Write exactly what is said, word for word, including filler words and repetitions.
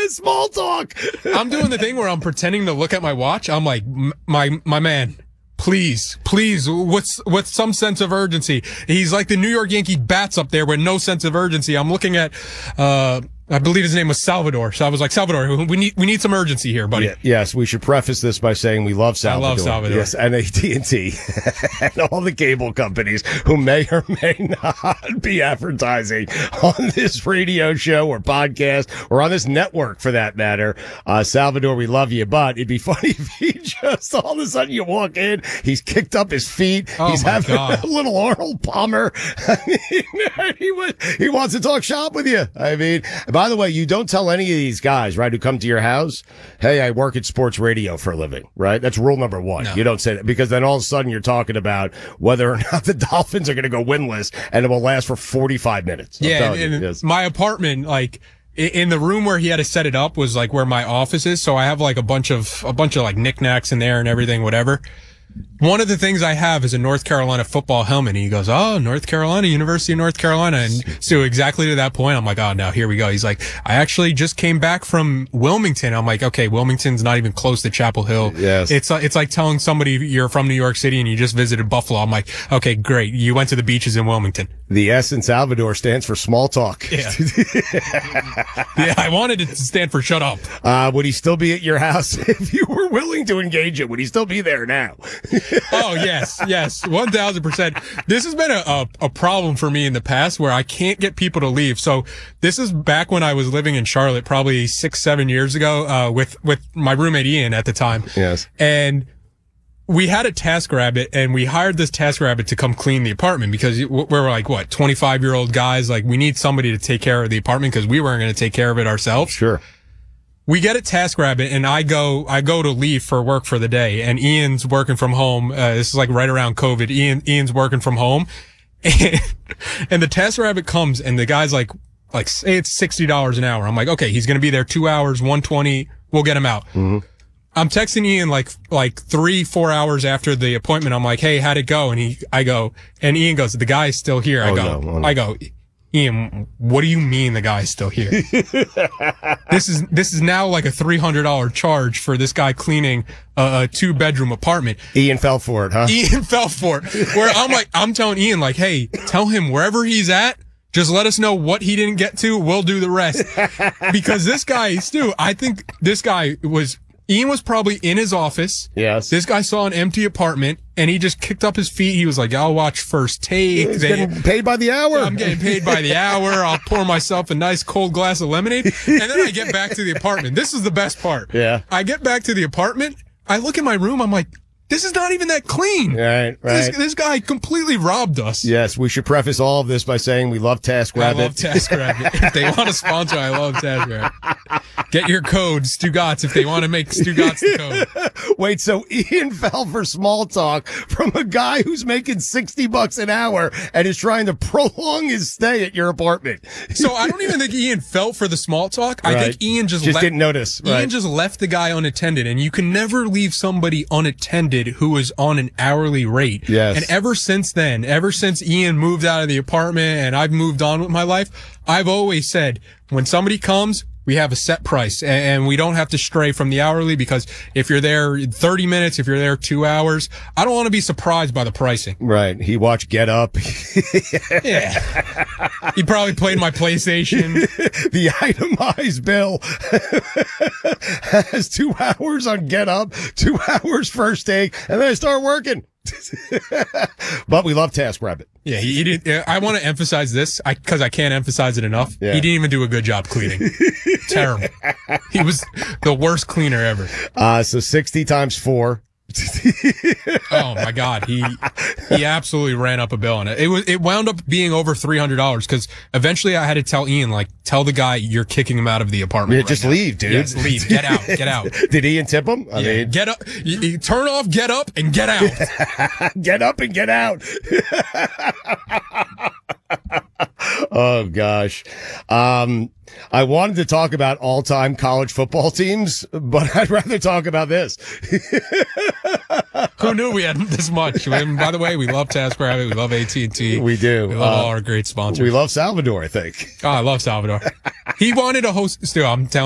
Small talk. I'm doing the thing where I'm pretending to look at my watch. I'm like, my my man, please, please, with with some sense of urgency. He's like the New York Yankee bats up there with no sense of urgency. I'm looking at, uh, I believe his name was Salvador. So I was like, Salvador, we need we need some urgency here, buddy. Yeah, yes, we should preface this by saying we love Salvador. I love Salvador. Yes, and A T and T and all the cable companies who may or may not be advertising on this radio show or podcast or on this network for that matter. Uh, Salvador, we love you, but it'd be funny if he just all of a sudden you walk in, he's kicked up his feet, oh he's my having God. a little Arnold Palmer. I mean, he, was, he wants to talk shop with you. I mean, by the way, you don't tell any of these guys, right, who come to your house, hey, I work at sports radio for a living, right? That's rule number one. No. You don't say that because then all of a sudden you're talking about whether or not the Dolphins are going to go winless and it will last for forty-five minutes. I'm yeah, and, you, and yes. my apartment, like, in the room where he had to set it up was like where my office is. So I have like a bunch of, a bunch of like knickknacks in there and everything, whatever. One of the things I have is a North Carolina football helmet. And he goes, oh, North Carolina, University of North Carolina. And so exactly to that point, I'm like, oh, no, here we go. He's like, I actually just came back from Wilmington. I'm like, okay, Wilmington's not even close to Chapel Hill. Yes. It's, it's like telling somebody you're from New York City and you just visited Buffalo. I'm like, okay, great. You went to the beaches in Wilmington. The S in Salvador stands for small talk. Yeah. Yeah, I wanted it to stand for shut up. Uh, would he still be at your house if you were willing to engage it? Would he still be there now? Oh, yes, yes, one thousand percent. This has been a, a, a problem for me in the past where I can't get people to leave. So this is back when I was living in Charlotte, probably six, seven years ago, uh, with, with my roommate Ian at the time. Yes. And we had a TaskRabbit and we hired this TaskRabbit to come clean the apartment because we're like, what, twenty-five year old guys? Like, we need somebody to take care of the apartment because we weren't going to take care of it ourselves. Sure. We get a TaskRabbit and I go, I go to leave for work for the day and Ian's working from home. Uh, this is like right around COVID. Ian, Ian's working from home and, and the TaskRabbit comes and the guy's like, like say it's sixty dollars an hour. I'm like, okay, he's going to be there two hours, one twenty. We'll get him out. Mm-hmm. I'm texting Ian like, like three, four hours after the appointment. I'm like, hey, how'd it go? And he, I go, and Ian goes, the guy's still here. I oh, go, no, oh, no. I go, Ian, what do you mean the guy's still here? This is, this is now like a three hundred dollars charge for this guy cleaning a, a two bedroom apartment. Ian fell for it, huh? Ian fell for it. Where I'm like, I'm telling Ian like, hey, tell him wherever he's at, just let us know what he didn't get to. We'll do the rest. Because this guy, Stu, I think this guy was, Ian was probably in his office. Yes. This guy saw an empty apartment and he just kicked up his feet. He was like, I'll watch First Take. He's They, getting paid by the hour. I'm getting paid by the hour. I'll pour myself a nice cold glass of lemonade. And then I get back to the apartment. This is the best part. Yeah. I get back to the apartment. I look in my room. I'm like, this is not even that clean. Right, right. This, this guy completely robbed us. Yes, we should preface all of this by saying we love TaskRabbit. I love TaskRabbit. If they want to sponsor, I love TaskRabbit. Get your code, Stugotz, if they want to make Stugotz the code. Wait, so Ian fell for small talk from a guy who's making sixty bucks an hour and is trying to prolong his stay at your apartment. So I don't even think Ian felt for the small talk. I Right. think Ian just, Just le- didn't notice. Ian Right. just left the guy unattended, and you can never leave somebody unattended who is on an hourly rate. Yes. And ever since then, ever since Ian moved out of the apartment and I've moved on with my life, I've always said, when somebody comes, we have a set price and we don't have to stray from the hourly because if you're there thirty minutes, if you're there two hours, I don't want to be surprised by the pricing. Right. He watched Get Up. Yeah. He probably played my PlayStation. The itemized bill has two hours on Get Up, two hours First Take, and then I start working. But we love TaskRabbit. Yeah, he, he didn't. I want to emphasize this because I, I can't emphasize it enough. Yeah. He didn't even do a good job cleaning. Terrible. He was the worst cleaner ever. Uh, so sixty times four. Oh my God, he he absolutely ran up a bill on it. It was it wound up being over three hundred dollars because eventually I had to tell Ian like, tell the guy you're kicking him out of the apartment. Yeah, right just now. leave, dude. Yes, leave. Get out. Get out. Did Ian tip him? I Yeah, mean, get up. You, you turn off. Get up and get out. get up and get out. Oh gosh. Um, I wanted to talk about all-time college football teams, but I'd rather talk about this. Who knew we had this much? And by the way, we love TaskRabbit. We love A T and T. We do. We love Uh, all our great sponsors. We love Salvador, I think. Oh, I love Salvador. He wanted to host. Still, I'm telling